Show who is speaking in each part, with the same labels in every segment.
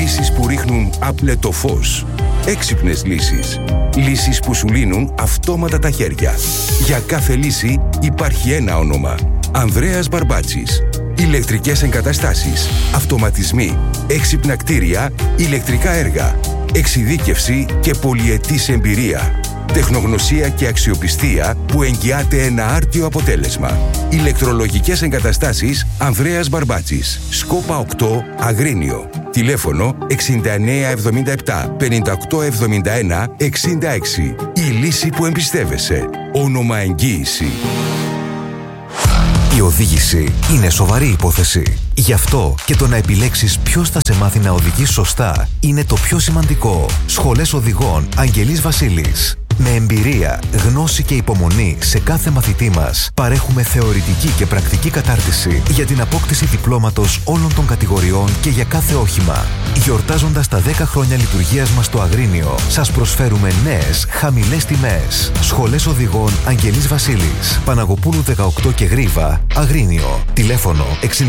Speaker 1: Λύσεις που ρίχνουν άπλετο φως. Έξυπνες λύσεις. Λύσεις που σου λύνουν αυτόματα τα χέρια. Για κάθε λύση υπάρχει ένα όνομα. Ανδρέας Μπαρμπάτσης. Ηλεκτρικές εγκαταστάσεις, αυτοματισμοί, έξυπνα κτίρια, ηλεκτρικά έργα, εξειδίκευση και πολυετής εμπειρία. Τεχνογνωσία και αξιοπιστία που εγγυάται ένα άρτιο αποτέλεσμα. Ηλεκτρολογικές εγκαταστάσεις Ανδρέας Μπαρμπάτσης. Σκόπα 8, Αγρίνιο. Τηλέφωνο 6977 5871 66. Η λύση που εμπιστεύεσαι. Όνομα εγγύηση.
Speaker 2: Η οδήγηση είναι σοβαρή υπόθεση. Γι' αυτό και το να επιλέξεις ποιος θα σε μάθει να οδηγείς σωστά είναι το πιο σημαντικό. Σχολές οδηγών Αγγελής Βασίλης. Με εμπειρία, γνώση και υπομονή σε κάθε μαθητή μας, παρέχουμε θεωρητική και πρακτική κατάρτιση για την απόκτηση διπλώματος όλων των κατηγοριών και για κάθε όχημα. Γιορτάζοντας τα 10 χρόνια λειτουργίας μας στο Αγρίνιο, σας προσφέρουμε νέες, χαμηλές τιμές. Σχολές οδηγών Αγγελής Βασίλης, Παναγοπούλου 18 και Γρίβα, Αγρίνιο. Τηλέφωνο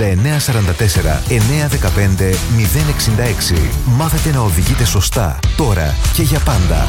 Speaker 2: 6944 915 066. Μάθετε να οδηγείτε σωστά, τώρα και για πάντα.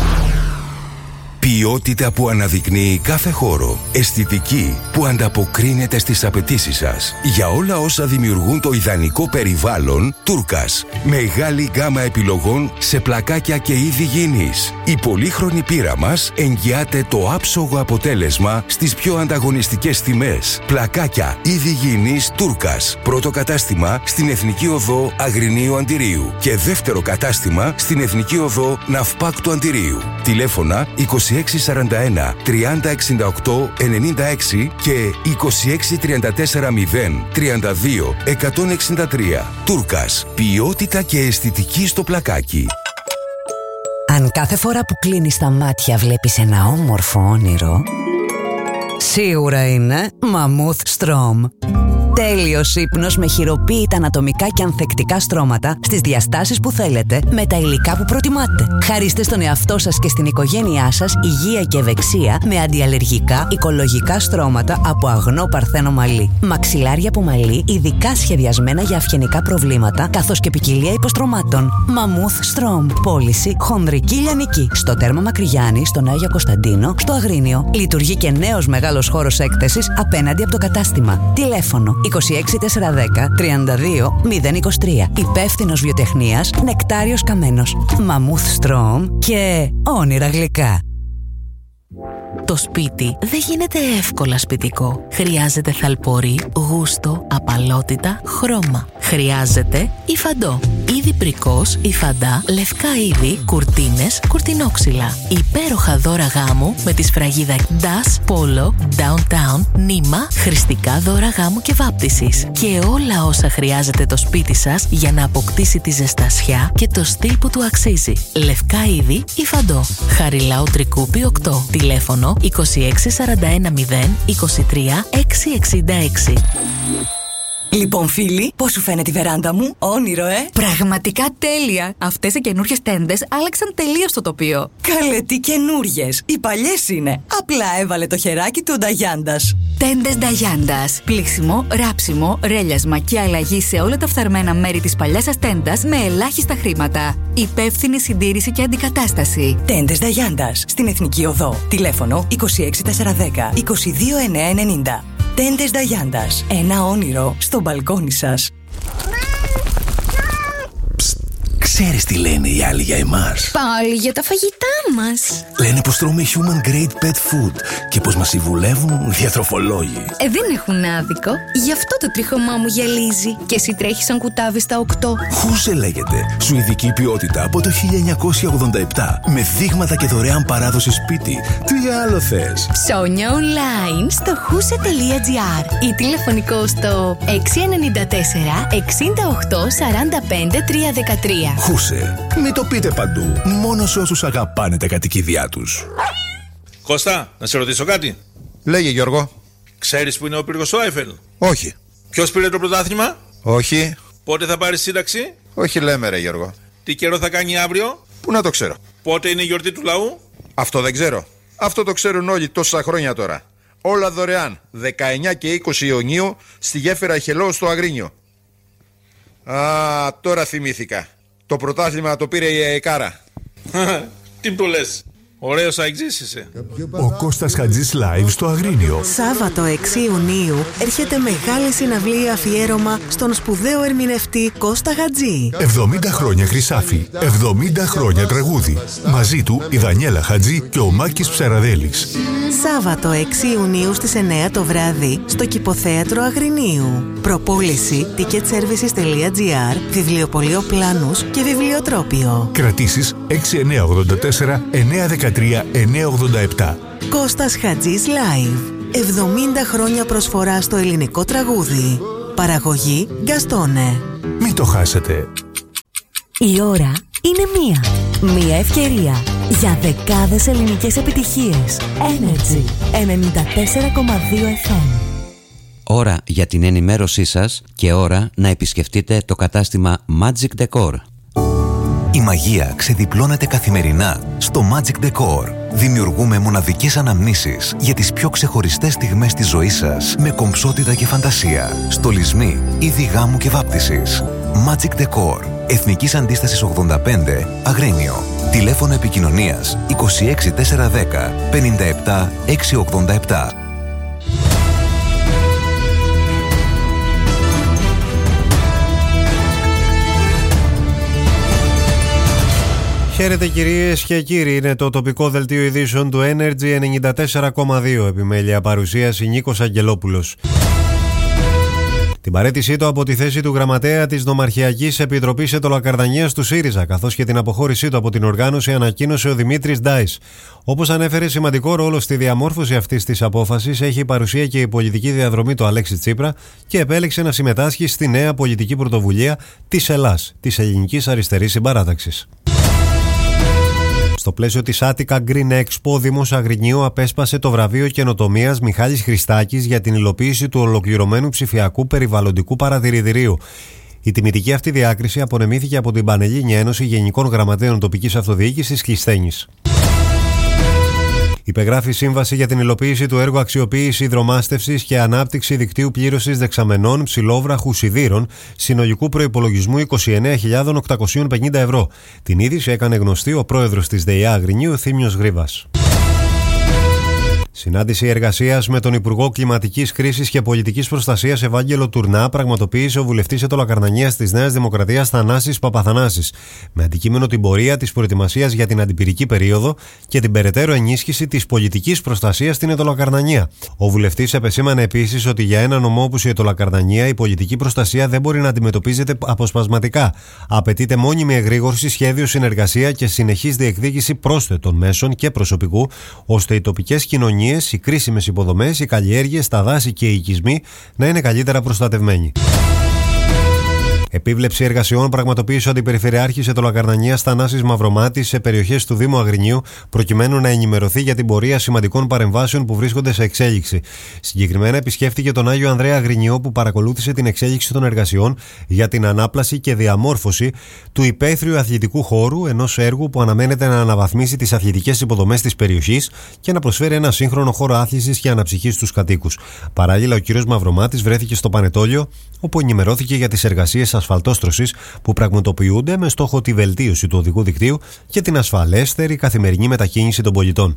Speaker 1: Ποιότητα που αναδεικνύει κάθε χώρο. Αισθητική που ανταποκρίνεται στις απαιτήσεις σας. Για όλα όσα δημιουργούν το ιδανικό περιβάλλον, Τούρκας. Μεγάλη γκάμα επιλογών σε πλακάκια και είδη γήινης. Η πολύχρονη πείρα μας εγγυάται το άψογο αποτέλεσμα στις πιο ανταγωνιστικές τιμές. Πλακάκια, είδη γήινης Τούρκας. Πρώτο κατάστημα στην Εθνική Οδό Αγρινίου Αντιρίου και δεύτερο κατάστημα στην Εθνική Οδό Ναυπάκτου Αντιρίου. Τηλέφωνα 2641 3068 96 και 2634 0 32 163. Τούρκας. Ποιότητα και αισθητική στο πλακάκι.
Speaker 3: Αν κάθε φορά που κλείνεις τα μάτια βλέπεις ένα όμορφο όνειρο, σίγουρα είναι Mammoth Strom. Τέλειος ύπνος με χειροποίητα ανατομικά και ανθεκτικά στρώματα στις διαστάσεις που θέλετε με τα υλικά που προτιμάτε. Χαρίστε στον εαυτό σας και στην οικογένειά σας υγεία και ευεξία με αντιαλλεργικά οικολογικά στρώματα από αγνό παρθένο μαλλί. Μαξιλάρια από μαλλί ειδικά σχεδιασμένα για αυγενικά προβλήματα καθώς και ποικιλία υποστρωμάτων. Mammoth Strom. Πώληση χονδρική λιανική. Στο Τέρμα Μακρυγιάννη, στον Άγιο Κωνσταντίνο, στο Αγρίνιο. Λειτουργεί και νέος μεγάλος χώρος έκθεσης απέναντι από το κατάστημα. Τηλέφωνο 26410 32 023. Υπεύθυνος βιοτεχνίας Νεκτάριος Καμένος. Mammoth Strom και όνειρα γλυκά.
Speaker 4: Το σπίτι δεν γίνεται εύκολα σπιτικό. Χρειάζεται θαλπορή, γούστο, απαλότητα, χρώμα. Χρειάζεται υφαντό. Είδη πρικός, υφαντά, λευκά είδη, κουρτίνες, κουρτινόξυλα. Υπέροχα δώρα γάμου με τη σφραγίδα DAS, Polo, Downtown, Νίμα, χρηστικά δώρα γάμου και βάπτισης. Και όλα όσα χρειάζεται το σπίτι σας για να αποκτήσει τη ζεστασιά και το στυλ που του αξίζει. Λευκά είδη, υφαντό. Χαριλάου Τρικούπι 8. Τηλέφωνο 2641 0 23 666.
Speaker 5: Λοιπόν, φίλοι, πώς σου φαίνεται η βεράντα μου? Όνειρο,
Speaker 6: Πραγματικά τέλεια! Αυτές οι καινούριες τέντες άλλαξαν τελείως το τοπίο.
Speaker 5: Καλέ, τι καινούριες! Οι παλιές είναι. Απλά έβαλε το χεράκι του Νταγιάντας.
Speaker 6: Τέντες Νταγιάντας. Πλήξιμο, ράψιμο, ρέλιασμα και αλλαγή σε όλα τα φθαρμένα μέρη της παλιάς σας τέντας με ελάχιστα χρήματα. Υπεύθυνη συντήρηση και αντικατάσταση.
Speaker 5: Τέντες Νταγιάντας. Στην Εθνική Οδό. Τηλέφωνο 26410 22990. Τέντες Νταγιάντας. Ένα όνειρο στο μπαλκόνι σας.
Speaker 7: Ξέρεις τι λένε οι άλλοι για εμάς?
Speaker 8: Πάλι για τα φαγητά μας.
Speaker 7: Λένε πως τρώμε human grade pet food και πως μας συμβουλεύουν διατροφολόγοι.
Speaker 8: Δεν έχουν άδικο. Γι' αυτό το τρίχωμά μου γυαλίζει. Και εσύ τρέχεις σαν κουτάβι στα 8.
Speaker 7: Χούσε λέγεται. Σουηδική ποιότητα από το 1987. Με δείγματα και δωρεάν παράδοση σπίτι. Τι άλλο θες?
Speaker 8: Ψώνια online στο huse.gr ή τηλεφωνικό στο 694 68 45 313.
Speaker 7: Χούσε. Μην το πείτε παντού. Μόνο σε όσους αγαπάνε τα κατοικίδια τους.
Speaker 9: Κώστα, να σε ρωτήσω κάτι.
Speaker 10: Λέγε, Γιώργο.
Speaker 9: Ξέρεις που είναι ο πύργος του Άιφελ?
Speaker 10: Όχι.
Speaker 9: Ποιος πήρε το πρωτάθλημα?
Speaker 10: Όχι.
Speaker 9: Πότε θα πάρει σύνταξη?
Speaker 10: Όχι, λέμε, ρε Γιώργο.
Speaker 9: Τι καιρό θα κάνει αύριο?
Speaker 10: Πού να το ξέρω?
Speaker 9: Πότε είναι η γιορτή του λαού?
Speaker 10: Αυτό δεν ξέρω. Αυτό το ξέρουν όλοι τόσα χρόνια τώρα. Όλα δωρεάν. 19 και 20 Ιουνίου στη γέφυρα Χελώου στο Αγρίνιο. Α, τώρα θυμήθηκα. Το πρωτάθλημα το πήρε η Αεκάρα.
Speaker 9: Τι μου το λες? Ωραίος αεξής είσαι.
Speaker 11: Ο Κώστας Χατζής live στο Αγρίνιο.
Speaker 12: Σάββατο 6 Ιουνίου έρχεται μεγάλη συναυλία αφιέρωμα στον σπουδαίο ερμηνευτή Κώστα Χατζή.
Speaker 11: 70 χρόνια Χρυσάφι, 70 χρόνια τραγούδι. Μαζί του η Δανιέλα Χατζή και ο Μάκης Ψαραδέλης.
Speaker 12: Σάββατο 6 Ιουνίου στις 9 το βράδυ στο Κηποθέατρο Αγρινίου. Προπόληση ticketservices.gr, βιβλιοπωλείο Πλάνους και βιβλιοτρόπιο.
Speaker 11: Κρατήσεις 6984 913 987.
Speaker 12: Κώστας Χατζής Live. 70 χρόνια προσφορά στο ελληνικό τραγούδι. Παραγωγή Γκαστόνε.
Speaker 11: Μην το χάσετε.
Speaker 13: Η ώρα είναι μία. Μία ευκαιρία για δεκάδες ελληνικές επιτυχίες. Energy 94,2 FM.
Speaker 14: Ώρα για την ενημέρωσή σας και ώρα να επισκεφτείτε το κατάστημα Magic Decor.
Speaker 2: Η μαγεία ξεδιπλώνεται καθημερινά στο Magic Decor. Δημιουργούμε μοναδικές αναμνήσεις για τις πιο ξεχωριστές στιγμές της ζωής σας με κομψότητα και φαντασία. Στολισμοί, είδη γάμου και βάπτισης. Magic Decor. Εθνικής Αντίστασης 85, Αγρίνιο. Τηλέφωνο επικοινωνίας 26410 57 687.
Speaker 15: Χαίρετε κυρίες και κύριοι, είναι το τοπικό δελτίο ειδήσεων του Energy 94,2. Επιμέλεια παρουσίαση Νίκος Αγγελόπουλος. Την παραίτησή του από τη θέση του γραμματέα της Νομαρχιακής Επιτροπής Ετωλοκαρδανίας του ΣΥΡΙΖΑ, καθώς και την αποχώρησή του από την οργάνωση, ανακοίνωσε ο Δημήτρης Ντάις. Όπως ανέφερε, σημαντικό ρόλο στη διαμόρφωση αυτής της απόφασης έχει η παρουσία και η πολιτική διαδρομή του Αλέξη Τσίπρα και επέλεξε να συμμετάσχει στη νέα πολιτική πρωτοβουλία της ΕΛΑΣ, της Ελληνικής Αριστερής Συμπαράταξης. Στο πλαίσιο της Attica Green Expo, ο Δήμος Αγρινίου απέσπασε το βραβείο καινοτομίας Μιχάλης Χριστάκης για την υλοποίηση του ολοκληρωμένου ψηφιακού περιβαλλοντικού παρατηρητηρίου. Η τιμητική αυτή διάκριση απονεμήθηκε από την Πανελλήνια Ένωση Γενικών Γραμματέων Τοπικής Αυτοδιοίκησης Κλεισθένης. Υπεγράφει σύμβαση για την υλοποίηση του έργου αξιοποίηση υδρομάστευσης και ανάπτυξη δικτύου πλήρωσης δεξαμενών ψηλόβραχου σιδήρων συνολικού προϋπολογισμού 29.850 ευρώ. Την είδηση έκανε γνωστή ο πρόεδρος της ΔΕΙΑ Αγρινίου, Θήμιος Γρήβας. Συνάντηση εργασίας με τον Υπουργό Κλιματικής Κρίσης και Πολιτικής Προστασίας Ευάγγελο Τουρνά πραγματοποίησε ο βουλευτής Ετωλοκαρδανίας της Νέας Δημοκρατίας Θανάσης Παπαθανάσης, με αντικείμενο την πορεία της προετοιμασίας για την αντιπυρική περίοδο και την περαιτέρω ενίσχυση της πολιτικής προστασίας στην Ετωλοκαρδανία. Ο βουλευτής επεσήμανε επίσης ότι για έναν ομόπουσιο Ετωλοκαρδανία η πολιτική προστασία δεν μπορεί να αντιμετωπίζεται αποσπασματικά. Απαιτείται μόνιμη εγρήγορση, σχέδιο, συνεργασία και συνεχής διεκδίκηση πρόσθετων μέσων και προσωπικού, ώστε οι τοπικές κοινωνίες, οι κρίσιμες υποδομές, οι καλλιέργειες, τα δάση και οι οικισμοί να είναι καλύτερα προστατευμένοι. Επίβλεψη εργασιών πραγματοποίησε ο Αντιπεριφερειάρχης Ετωλοκαρδανίας Θανάσης Μαυρομάτης σε περιοχές του Δήμου Αγρινίου, προκειμένου να ενημερωθεί για την πορεία σημαντικών παρεμβάσεων που βρίσκονται σε εξέλιξη. Συγκεκριμένα επισκέφθηκε τον Άγιο Ανδρέα Αγρινιό, που παρακολούθησε την εξέλιξη των εργασιών για την ανάπλαση και διαμόρφωση του υπαίθριου αθλητικού χώρου, ενός έργου που αναμένεται να αναβαθμίσει τις αθλητικές υποδομές της περιοχής και να προσφέρει ένα σύγχρονο χώρο άθλησης και αναψυχής στους κατοίκους. Παράλληλα, ο κ. Μαυρομάτης βρέθηκε στο Πανετόλιο, όπου ενημερώθηκε για τις εργασίες ασφαλτόστρωσης που πραγματοποιούνται με στόχο τη βελτίωση του οδικού δικτύου και την ασφαλέστερη καθημερινή μετακίνηση των πολιτών.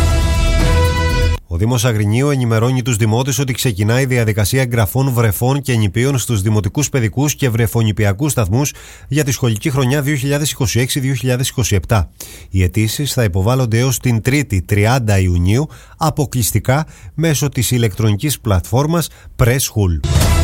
Speaker 15: Ο Δήμος Αγρινίου ενημερώνει τους δημότες ότι ξεκινάει η διαδικασία εγγραφών βρεφών και νηπίων στους δημοτικούς παιδικούς και βρεφονηπιακούς σταθμούς για τη σχολική χρονιά 2026-2027. Οι αιτήσεις θα υποβάλλονται έως την 3η 30 Ιουνίου αποκλειστικά μέσω της ηλεκτρονικής πλατφόρμας PressSchool.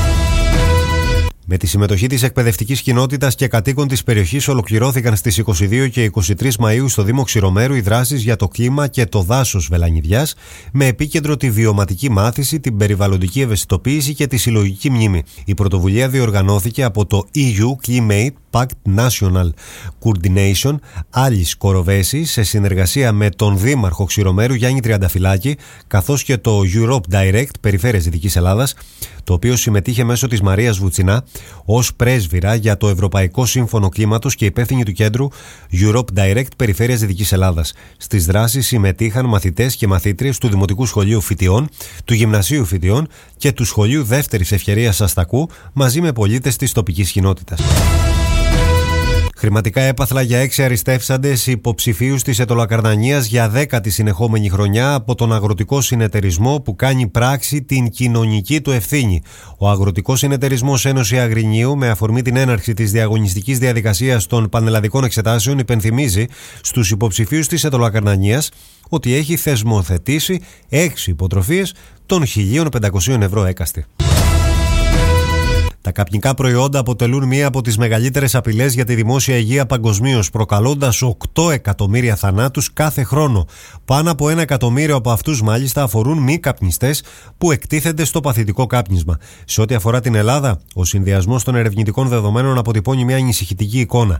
Speaker 15: Με τη συμμετοχή της εκπαιδευτικής κοινότητας και κατοίκων της περιοχής ολοκληρώθηκαν στις 22 και 23 Μαΐου στο Δήμο Ξηρομέρου οι δράσεις για το κλίμα και το δάσος Βελανιδιάς, με επίκεντρο τη βιωματική μάθηση, την περιβαλλοντική ευαισθητοποίηση και τη συλλογική μνήμη. Η πρωτοβουλία διοργανώθηκε από το EU Climate Pact National Coordination Άλης Κοροβέση σε συνεργασία με τον Δήμαρχο Ξηρομέρου Γιάννη Τριανταφυλάκη, καθώς και το Europe Direct Περιφέρειας Δυτικής Ελλάδας, το οποίο συμμετείχε μέσω της Μαρίας Βουτσινά ως πρέσβυρα για το Ευρωπαϊκό Σύμφωνο Κλίματος και υπεύθυνη του κέντρου Europe Direct Περιφέρειας Δυτικής Ελλάδας. Στις δράσεις συμμετείχαν μαθητές και μαθήτριες του Δημοτικού Σχολείου Φοιτιών, του Γυμνασίου Φοιτιών και του Σχολείου Δεύτερης Ευκαιρίας Αστακού, μαζί με πολίτες της τοπικής κοινότητας. Χρηματικά έπαθλα για 6 αριστεύσαντες υποψηφίους της Αιτωλακαρνανίας για 10η συνεχόμενη χρονιά από τον Αγροτικό Συνεταιρισμό που κάνει πράξη την κοινωνική του ευθύνη. Ο Αγροτικός Συνεταιρισμός Ένωση Αγρινίου, με αφορμή την έναρξη της διαγωνιστικής διαδικασίας των πανελλαδικών εξετάσεων, υπενθυμίζει στους υποψηφίους της Αιτωλακαρνανίας ότι έχει θεσμοθετήσει 6 υποτροφίες των 1.500 ευρώ έκαστη. Τα καπνικά προϊόντα αποτελούν μία από τις μεγαλύτερες απειλές για τη δημόσια υγεία παγκοσμίως, προκαλώντας 8 εκατομμύρια θανάτους κάθε χρόνο. Πάνω από 1 εκατομμύριο από αυτούς μάλιστα αφορούν μη καπνιστές που εκτίθενται στο παθητικό κάπνισμα. Σε ό,τι αφορά την Ελλάδα, ο συνδυασμός των ερευνητικών δεδομένων αποτυπώνει μια ανησυχητική εικόνα.